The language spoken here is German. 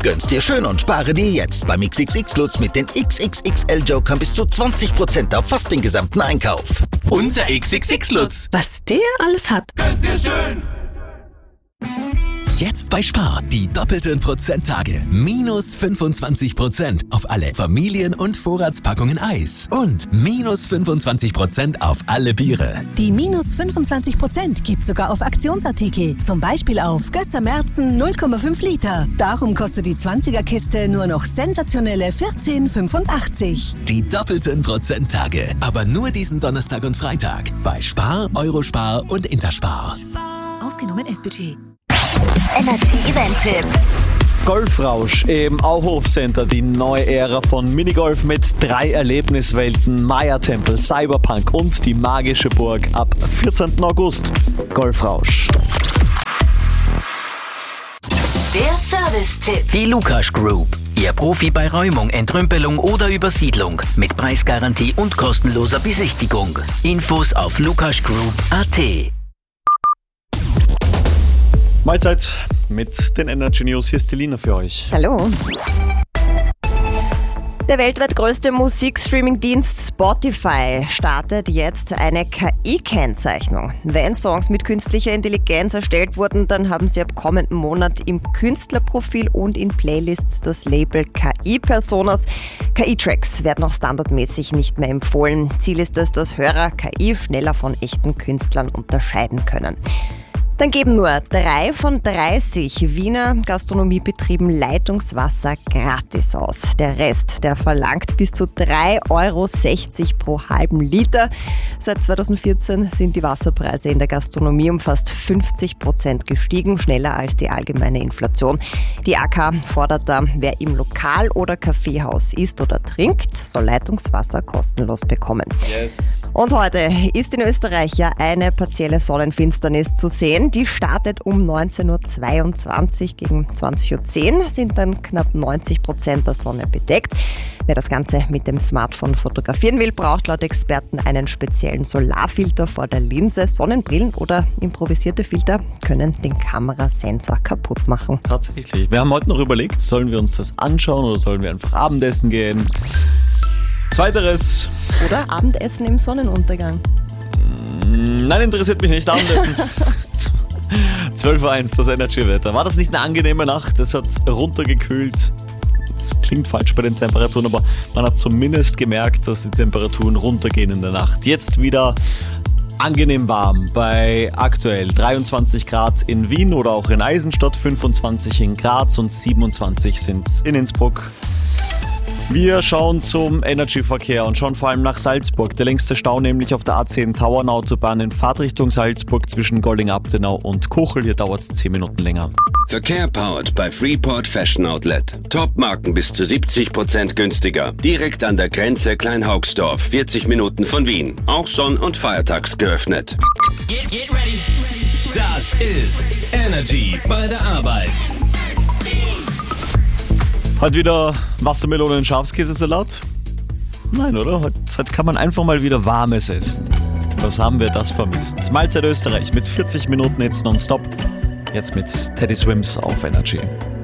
Gönn's dir schön und spare dir jetzt beim XXX Lutz mit den XXXL-Jokern bis zu 20% auf fast den gesamten Einkauf. Unser XXX Lutz. Was der alles hat. Gönn's dir schön. Jetzt bei Spar, die doppelten Prozenttage. Minus 25% auf alle Familien- und Vorratspackungen Eis. Und minus 25% auf alle Biere. Die minus 25% gibt sogar auf Aktionsartikel. Zum Beispiel auf Gösser Märzen 0,5 Liter. Darum kostet die 20er-Kiste nur noch sensationelle 14,85. Die doppelten Prozenttage. Aber nur diesen Donnerstag und Freitag. Bei Spar, Eurospar und Interspar. Ausgenommen S-Budget. Energy Event-Tipp. Golfrausch im Auhof Center, die neue Ära von Minigolf mit 3 Erlebniswelten, Maya-Tempel, Cyberpunk und die magische Burg ab 14. August. Golfrausch. Der Service-Tipp. Die Lukas Group. Ihr Profi bei Räumung, Entrümpelung oder Übersiedlung. Mit Preisgarantie und kostenloser Besichtigung. Infos auf lukasgroup.at. Mahlzeit mit den Energy News. Hier ist die Lina für euch. Hallo. Der weltweit größte Musikstreaming-Dienst Spotify startet jetzt eine KI-Kennzeichnung. Wenn Songs mit künstlicher Intelligenz erstellt wurden, dann haben sie ab kommenden Monat im Künstlerprofil und in Playlists das Label KI-Personas. KI-Tracks werden auch standardmäßig nicht mehr empfohlen. Ziel ist es, dass Hörer KI schneller von echten Künstlern unterscheiden können. Dann geben nur 3 von 30 Wiener Gastronomiebetrieben Leitungswasser gratis aus. Der Rest, der verlangt bis zu 3,60 € pro halben Liter. Seit 2014 sind die Wasserpreise in der Gastronomie um fast 50% gestiegen, schneller als die allgemeine Inflation. Die AK fordert da, wer im Lokal- oder Kaffeehaus isst oder trinkt, soll Leitungswasser kostenlos bekommen. Yes. Und heute ist in Österreich ja eine partielle Sonnenfinsternis zu sehen. Die startet um 19.22 Uhr. Gegen 20.10 Uhr sind dann knapp 90% der Sonne bedeckt. Wer das Ganze mit dem Smartphone fotografieren will, braucht laut Experten einen speziellen Solarfilter vor der Linse. Sonnenbrillen oder improvisierte Filter können den Kamerasensor kaputt machen. Tatsächlich. Wir haben heute noch überlegt, sollen wir uns das anschauen oder sollen wir einfach Abendessen gehen? Zweiteres. Oder Abendessen im Sonnenuntergang. Nein, interessiert mich nicht. Abendessen. 12.01 Uhr, das Energy-Wetter. War das nicht eine angenehme Nacht? Es hat runtergekühlt. Das klingt falsch bei den Temperaturen, aber man hat zumindest gemerkt, dass die Temperaturen runtergehen in der Nacht. Jetzt wieder angenehm warm bei aktuell 23 Grad in Wien oder auch in Eisenstadt, 25 in Graz und 27 sind es in Innsbruck. Wir schauen zum Energy-Verkehr und schauen vor allem nach Salzburg. Der längste Stau nämlich auf der A10 Tauernautobahn in Fahrtrichtung Salzburg zwischen Golding-Abtenau und Kuchel. Hier dauert es 10 Minuten länger. Verkehr powered bei Freeport Fashion Outlet. Top-Marken bis zu 70% günstiger. Direkt an der Grenze Kleinhaugsdorf, 40 Minuten von Wien. Auch sonn- und feiertags geöffnet. Get ready. Das ist Energy bei der Arbeit. Heute wieder Wassermelone und Schafskäsesalat? Nein, oder? Heute kann man einfach mal wieder Warmes essen. Was haben wir das vermisst? Mahlzeit Österreich mit 40 Minuten jetzt nonstop. Jetzt mit Teddy Swims auf Energy.